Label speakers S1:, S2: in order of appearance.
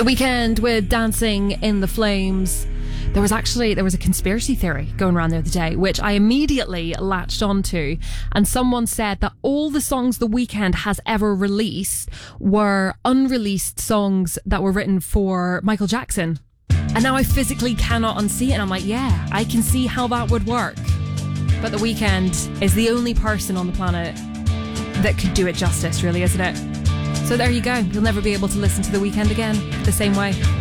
S1: The Weeknd with Dancing in the Flames. There was a conspiracy theory going around the other day, which I immediately latched onto. And someone said that all the songs The Weeknd has ever released were unreleased songs that were written for Michael Jackson. And now I physically cannot unsee it. And I'm like, yeah, I can see how that would work. But The Weeknd is the only person on the planet that could do it justice, really, isn't it? So there you go. You'll never be able to listen to The Weeknd again the same way.